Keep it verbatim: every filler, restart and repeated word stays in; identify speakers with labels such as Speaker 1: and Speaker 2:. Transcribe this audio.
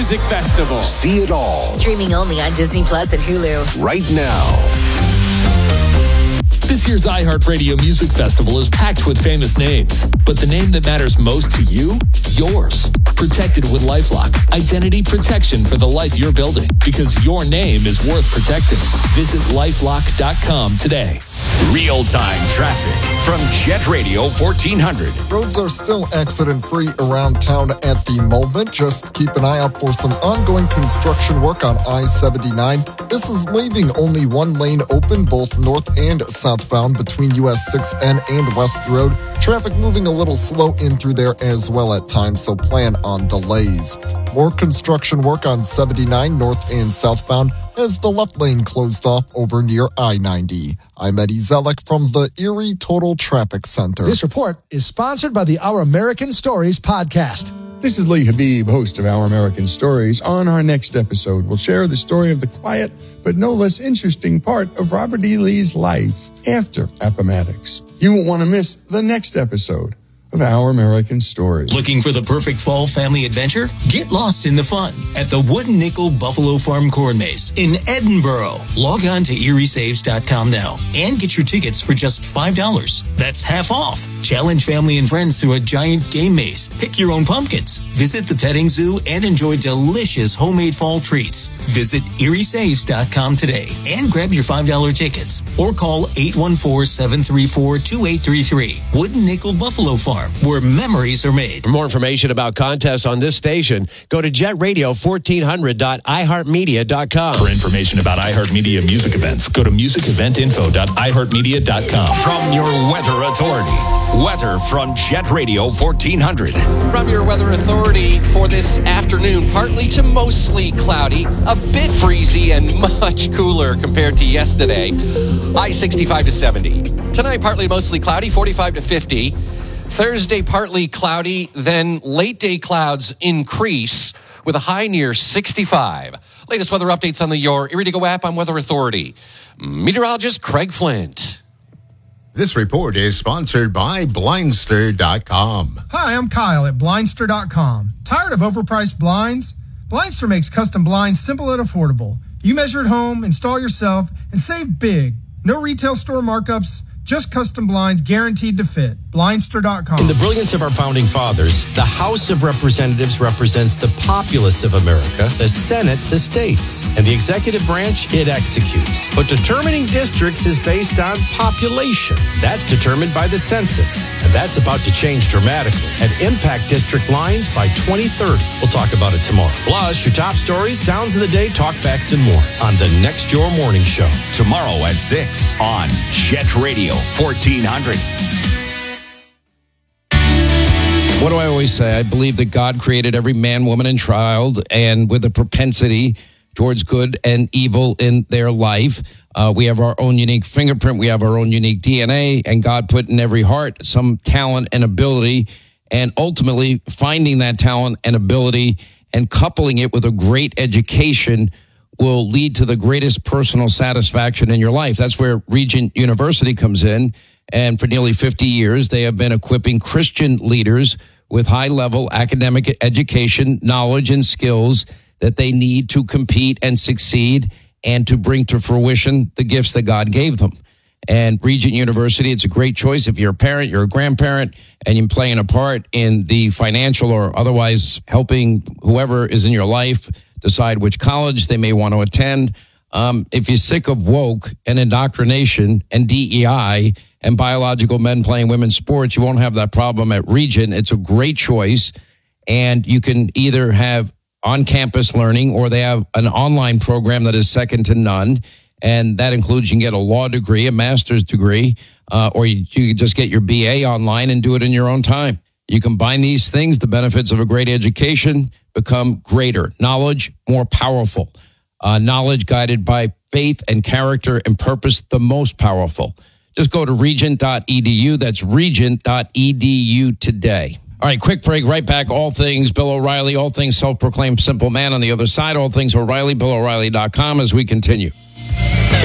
Speaker 1: Music Festival.
Speaker 2: See it all.
Speaker 3: Streaming only on Disney Plus and Hulu.
Speaker 2: Right now.
Speaker 4: This year's iHeartRadio Music Festival is packed with famous names, but the name that matters most to you? Yours. Protected with LifeLock. Identity protection for the life you're building, because your name is worth protecting. Visit lifelock dot com today.
Speaker 5: Real-time traffic from Jet Radio fourteen hundred.
Speaker 6: Roads are still accident-free around town at the moment. Just keep an eye out for some ongoing construction work on I seventy-nine. This is leaving only one lane open, both north and southbound between U S six N and West Road. Traffic moving a little slow in through there as well at times, so plan on delays. More construction work on seventy-nine north and southbound as the left lane closed off over near I ninety. I'm Eddie Zellick from the Erie Total Traffic Center.
Speaker 7: This report is sponsored by the Our American Stories podcast.
Speaker 8: This is Lee Habib, host of Our American Stories. On our next episode, we'll share the story of the quiet but no less interesting part of Robert E. Lee's life after Appomattox. You won't want to miss the next episode of Our American Stories.
Speaker 5: Looking for the perfect fall family adventure? Get lost in the fun at the Wooden Nickel Buffalo Farm Corn Maze in Edinboro. Log on to erie saves dot com now and get your tickets for just five dollars. That's half off. Challenge family and friends through a giant game maze. Pick your own pumpkins. Visit the petting zoo and enjoy delicious homemade fall treats. Visit erie saves dot com today and grab your five dollars tickets or call eight one four, seven three four, two eight three three. Wooden Nickel Buffalo Farm, where memories are made.
Speaker 9: For more information about contests on this station, go to jet radio fourteen hundred dot i heart media dot com.
Speaker 4: For information about iHeartMedia music events, go to music event info dot i heart media dot com.
Speaker 5: From your Weather Authority, weather from Jet Radio fourteen hundred.
Speaker 10: From your Weather Authority for this afternoon, partly to mostly cloudy, a bit breezy and much cooler compared to yesterday. High sixty-five to seventy. Tonight, partly mostly cloudy, forty-five to fifty. Thursday, partly cloudy, then late day clouds increase with a high near sixty-five. Latest weather updates on the Your Erie to Go app on Weather Authority. Meteorologist Craig Flint.
Speaker 11: This report is sponsored by Blindster dot com.
Speaker 12: Hi, I'm Kyle at Blindster dot com. Tired of overpriced blinds? Blindster makes custom blinds simple and affordable. You measure at home, install yourself, and save big. No retail store markups, just custom blinds guaranteed to fit. Blindster dot com.
Speaker 13: In the brilliance of our founding fathers, the House of Representatives represents the populace of America, the Senate, the states, and the executive branch, it executes. But determining districts is based on population. That's determined by the census, and that's about to change dramatically and impact district lines by twenty thirty. We'll talk about it tomorrow. Plus, your top stories, sounds of the day, talkbacks, and more on the Next Your Morning Show.
Speaker 5: Tomorrow at six on Jet Radio fourteen hundred.
Speaker 14: What do I always say? I believe that God created every man, woman, and child, and with a propensity towards good and evil in their life. Uh, we have our own unique fingerprint. We have our own unique D N A, and God put in every heart some talent and ability, and ultimately finding that talent and ability and coupling it with a great education will lead to the greatest personal satisfaction in your life. That's where Regent University comes in. And for nearly fifty years, they have been equipping Christian leaders with high-level academic education, knowledge, and skills that they need to compete and succeed and to bring to fruition the gifts that God gave them. And Regent University, it's a great choice if you're a parent, you're a grandparent, and you're playing a part in the financial or otherwise helping whoever is in your life decide which college they may want to attend. Um, if you're sick of woke and indoctrination and D E I and biological men playing women's sports, you won't have that problem at Regent. It's a great choice. And you can either have on-campus learning or they have an online program that is second to none. And that includes you can get a law degree, a master's degree, uh, or you, you can just get your B A online and do it in your own time. You combine these things, the benefits of a great education become greater. Knowledge, more powerful. Uh, knowledge guided by faith and character and purpose, the most powerful. Just go to regent dot e d u. That's regent dot e d u today. All right, quick break. Right back. All things Bill O'Reilly, all things self-proclaimed simple man. On the other side, all things O'Reilly, Bill O'Reilly dot com as we continue.